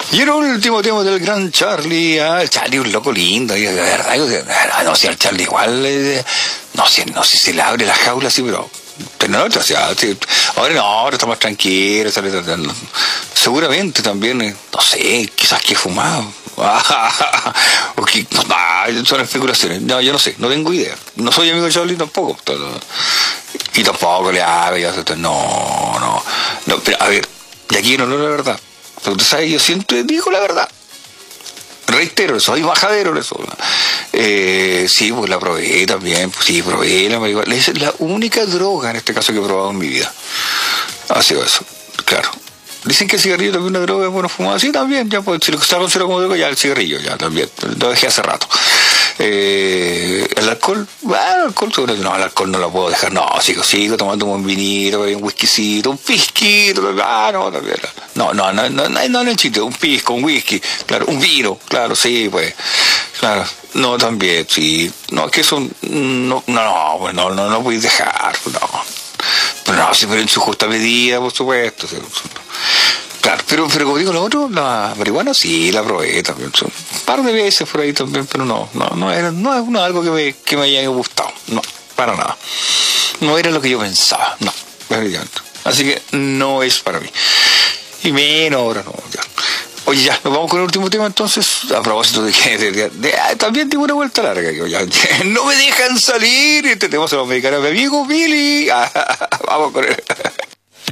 Y el último tema del gran Charlie. El Charlie es un loco lindo, y de verdad, no sé, el Charlie igual, no sé si le abre la jaula así, pero no, o sea, ahora no, ahora está más tranquilo, seguramente también, no sé, quizás que fumaba. O que, son especulaciones. No, yo no sé, no tengo idea. No soy amigo de Charlie tampoco. Y tampoco le abre, no, pero a ver, y aquí no es la verdad. Pero tú sabes, yo siempre digo la verdad. Reitero, soy majadero en eso. Sí, pues la probé también. Pues sí, probé la marihuana. Es la única droga en este caso que he probado en mi vida. Ha sido eso, claro. Dicen que el cigarrillo también es una droga, bueno, fumar. Sí, también, ya, pues si lo está considerado como droga, ya el cigarrillo, ya también. Lo dejé hace rato. El alcohol, bueno, el alcohol no lo puedo dejar, no, sigo tomando un vinito, un whiskycito, un pisquito, no, también. No, el chiste, un pisco, un whisky, claro, un vino, claro, sí, pues, claro, no, también, sí, no, es que eso, no puedes dejar, no, pero no, si pero en su justa medida, por supuesto, claro, pero como digo, lo otro, la marihuana sí la probé también. Un par de veces por ahí también, pero no es algo que me haya gustado. No, para nada. No era lo que yo pensaba, no, definitivamente. Así que no es para mí. Y menos ahora no, ya. Oye, ya, nos vamos con el último tema entonces. A propósito de que también tengo una vuelta larga. No me dejan salir. Este tema se lo dedicaré a mi amigo Billy. Vamos con él.